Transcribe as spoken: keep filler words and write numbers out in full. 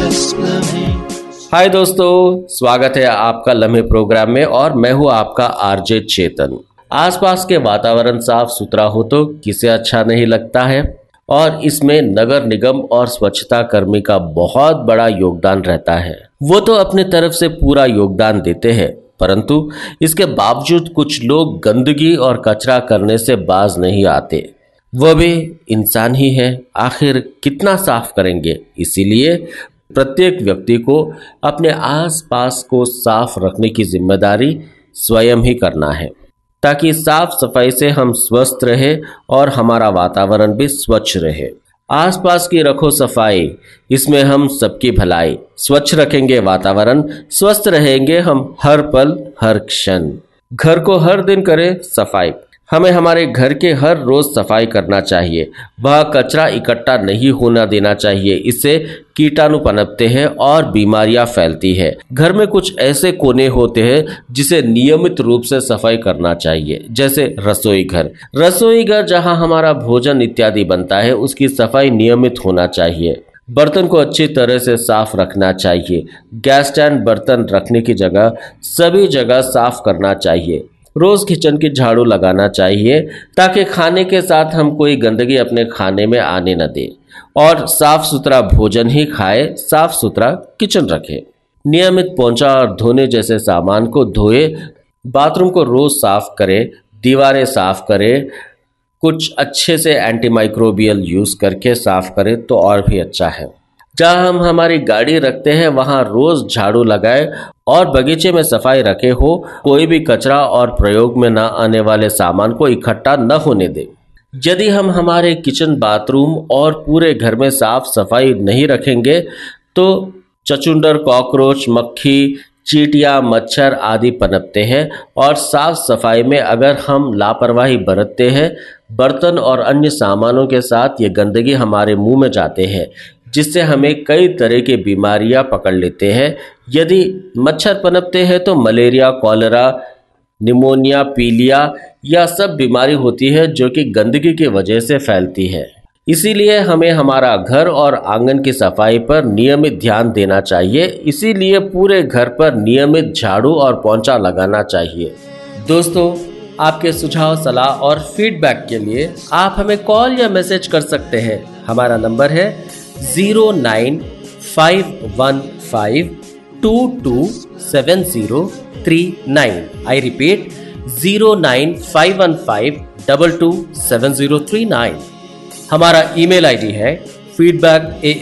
हाय दोस्तों, स्वागत है आपका लम्हे प्रोग्राम में और मैं हूं आपका आरजे चेतन। आसपास के वातावरण साफ सुथरा हो तो किसे अच्छा नहीं लगता है और इसमें नगर निगम और स्वच्छता कर्मी का बहुत बड़ा योगदान रहता है। वो तो अपने तरफ से पूरा योगदान देते हैं, परंतु इसके बावजूद कुछ लोग गंदगी और कचरा करने से बाज नहीं आते। वह भी इंसान ही है, आखिर कितना साफ करेंगे। इसीलिए प्रत्येक व्यक्ति को अपने आसपास को साफ रखने की जिम्मेदारी स्वयं ही करना है, ताकि साफ सफाई से हम स्वस्थ रहे और हमारा वातावरण भी स्वच्छ रहे। आसपास की रखो सफाई, इसमें हम सबकी भलाई। स्वच्छ रखेंगे वातावरण, स्वस्थ रहेंगे हम हर पल हर क्षण। घर को हर दिन करें सफाई। हमें हमारे घर के हर रोज सफाई करना चाहिए। वह कचरा इकट्ठा नहीं होना देना चाहिए, इससे कीटाणु पनपते हैं और बीमारियां फैलती है। घर में कुछ ऐसे कोने होते हैं जिसे नियमित रूप से सफाई करना चाहिए, जैसे रसोई घर। रसोई घर जहां हमारा भोजन इत्यादि बनता है, उसकी सफाई नियमित होना चाहिए। बर्तन को अच्छी तरह से साफ रखना चाहिए। गैस स्टैंड, बर्तन रखने की जगह सभी जगह साफ करना चाहिए। रोज किचन की झाड़ू लगाना चाहिए, ताकि खाने के साथ हम कोई गंदगी अपने खाने में आने न दें और साफ सुथरा भोजन ही खाए, साफ सुथरा किचन रखें। नियमित पोंछा और धोने जैसे सामान को धोए। बाथरूम को रोज साफ करें, दीवारें साफ करें। कुछ अच्छे से एंटीमाइक्रोबियल यूज करके साफ करें तो और भी अच्छा है। जहां हम हमारी गाड़ी रखते हैं वहां रोज झाड़ू लगाए और बगीचे में सफाई रखे हो। कोई भी कचरा और प्रयोग में न आने वाले सामान को इकट्ठा न होने दे। यदि हम हमारे किचन, बाथरूम और पूरे घर में साफ सफाई नहीं रखेंगे तो चचुंदर, कॉकरोच, मक्खी, चींटियां, मच्छर आदि पनपते हैं और साफ सफाई में अगर हम लापरवाही बरतते हैं, बर्तन और अन्य सामानों के साथ ये गंदगी हमारे मुंह में जाते हैं, जिससे हमें कई तरह की बीमारियां पकड़ लेते हैं। यदि मच्छर पनपते हैं तो मलेरिया, कॉलेरा, निमोनिया, पीलिया या सब बीमारी होती है जो कि गंदगी की वजह से फैलती है। इसीलिए हमें हमारा घर और आंगन की सफाई पर नियमित ध्यान देना चाहिए। इसीलिए पूरे घर पर नियमित झाड़ू और पोंछा लगाना चाहिए। दोस्तों, आपके सुझाव, सलाह और फीडबैक के लिए आप हमें कॉल या मैसेज कर सकते हैं। हमारा नंबर है zero nine five one five to to seven zero three nine. I repeat, zero nine five one five double two seven zero three nine. हमारा ईमेल आईडी है फीडबैक ए